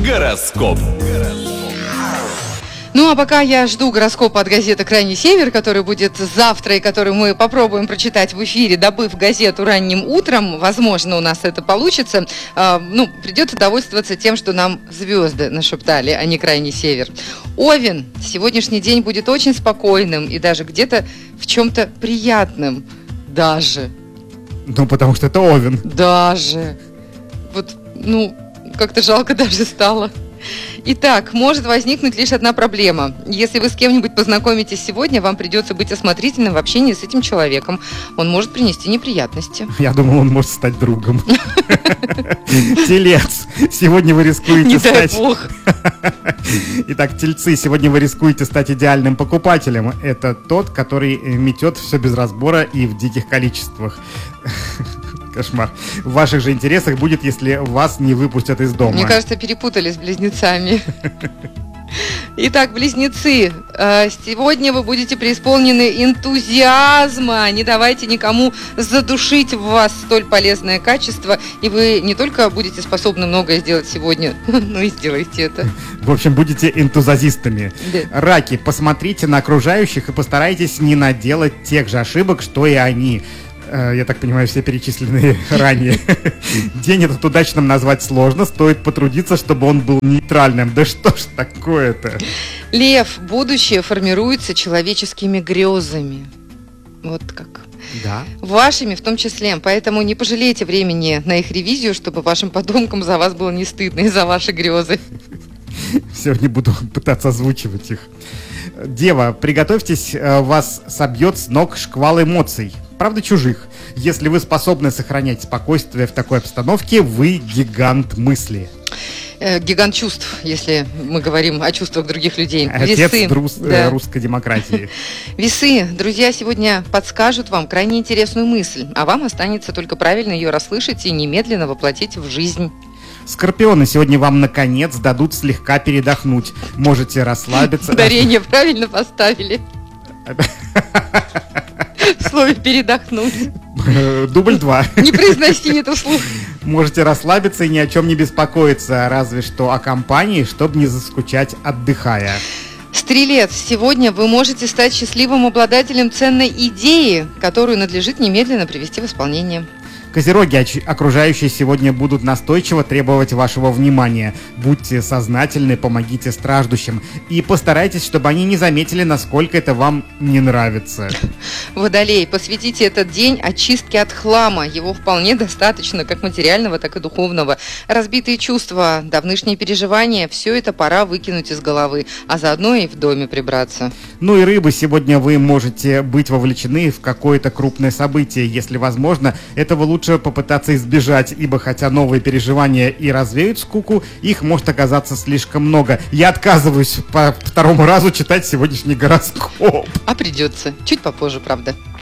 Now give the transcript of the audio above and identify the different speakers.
Speaker 1: Гороскоп.
Speaker 2: Ну, а пока я жду гороскопа от газеты «Крайний север», который будет завтра и который мы попробуем прочитать в эфире, добыв газету ранним утром, возможно, у нас это получится, придется довольствоваться тем, что нам звезды нашептали, а не «Крайний север». Овен, сегодняшний день будет очень спокойным и даже где-то в чем-то приятным. Даже.
Speaker 3: Ну, потому что это Овен.
Speaker 2: Даже. Как-то жалко даже стало. Итак, может возникнуть лишь одна проблема. Если вы с кем-нибудь познакомитесь сегодня, вам придется быть осмотрительным в общении с этим человеком. Он может принести неприятности.
Speaker 3: Я думал, он может стать другом. Телец, сегодня вы рискуете стать...
Speaker 2: Не дай бог.
Speaker 3: Итак, тельцы, сегодня вы рискуете стать идеальным покупателем. Это тот, который метет все без разбора и в диких количествах. Кошмар. В ваших же интересах будет, если вас не выпустят из дома.
Speaker 2: Мне кажется, перепутали с близнецами. Итак, близнецы, сегодня вы будете преисполнены энтузиазма. Не давайте никому задушить в вас столь полезное качество, и вы не только будете способны многое сделать сегодня, но и сделайте это.
Speaker 3: В общем, будете энтузиастами. Да. Раки, посмотрите на окружающих и постарайтесь не наделать тех же ошибок, что и они. Я так понимаю, все перечисленные ранее. День этот удачным назвать сложно, стоит потрудиться, чтобы он был нейтральным. Да что ж такое-то?
Speaker 2: Лев, будущее формируется человеческими грезами. Вот как.
Speaker 3: Да.
Speaker 2: Вашими в том числе. Поэтому не пожалейте времени на их ревизию, чтобы вашим потомкам за вас было не стыдно и за ваши грезы.
Speaker 3: Сегодня буду пытаться озвучивать их. Дева, приготовьтесь, вас собьет с ног шквал эмоций. Правда, чужих. Если вы способны сохранять спокойствие в такой обстановке, вы гигант мысли.
Speaker 2: Гигант чувств, если мы говорим о чувствах других людей.
Speaker 3: Отец русской демократии.
Speaker 2: Весы, друзья, сегодня подскажут вам крайне интересную мысль, а вам останется только правильно ее расслышать и немедленно воплотить в жизнь.
Speaker 3: Скорпионы, сегодня вам наконец дадут слегка передохнуть. Можете расслабиться.
Speaker 2: Ударение правильно поставили. В слове «передохнуть».
Speaker 3: Дубль 2.
Speaker 2: Не произноси это вслух.
Speaker 3: Можете расслабиться и ни о чем не беспокоиться, разве что о компании, чтобы не заскучать, отдыхая.
Speaker 2: Стрелец, сегодня вы можете стать счастливым обладателем ценной идеи, которую надлежит немедленно привести в исполнение.
Speaker 3: Козероги, окружающие сегодня будут настойчиво требовать вашего внимания. Будьте сознательны, помогите страждущим и постарайтесь, чтобы они не заметили, насколько это вам не нравится.
Speaker 2: Водолей, посвятите этот день очистке от хлама. Его вполне достаточно, как материального, так и духовного. Разбитые чувства, давнишние переживания, все это пора выкинуть из головы, а заодно и в доме прибраться.
Speaker 3: Ну и рыбы, сегодня вы можете быть вовлечены в какое-то крупное событие. Если возможно, этого лучше попытаться избежать, ибо хотя новые переживания и развеют скуку, их может оказаться слишком много. Я отказываюсь по второму разу читать сегодняшний гороскоп.
Speaker 2: А придется. Чуть попозже, правда.